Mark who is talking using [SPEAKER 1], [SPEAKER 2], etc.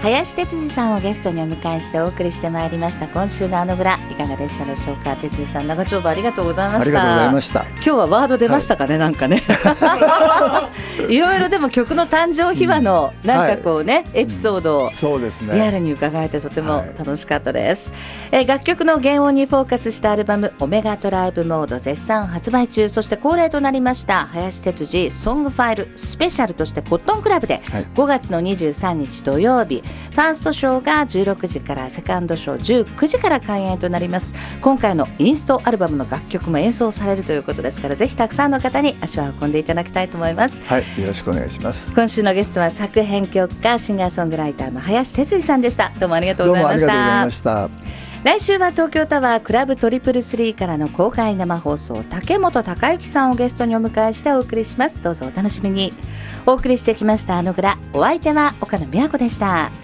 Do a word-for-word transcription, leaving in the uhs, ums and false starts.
[SPEAKER 1] 林哲司さんをゲストにお迎えしてお送りしてまいりました今週のあのぐら、いかがでしたでしょうか。哲司さん、長丁場ありがとうございました。
[SPEAKER 2] ありがとうございました。
[SPEAKER 1] 今日はワード出ましたかね、はい、なんかねいろいろでも曲の誕生秘話のなんかこうね、はい、エピソードをリアルに伺えてとても楽しかったです、はい、え楽曲の原音にフォーカスしたアルバムオメガトライブモード絶賛発売中。そして恒例となりました林哲司ソングファイルスペシャルとしてコットンクラブでごがつのにじゅうさんにち土曜日、ファーストショーがじゅうろくじからセカンドショーじゅうくじから開演となります。今回のインストアルバムの楽曲も演奏されるということですから、ぜひたくさんの方に足を運んでいただきたいと思います。
[SPEAKER 2] はい、よろしくお願いします。
[SPEAKER 1] 今週のゲストは作編曲家シンガーソングライターの林哲司さんでした。どうもありがとうございました。
[SPEAKER 2] どうもありがとうございました。
[SPEAKER 1] 来週は東京タワークラブトリプルスリーからの公開生放送、竹本孝之さんをゲストにお迎えしてお送りします。どうぞお楽しみに。お送りしてきましたあのぐら、お相手は岡野美和子でした。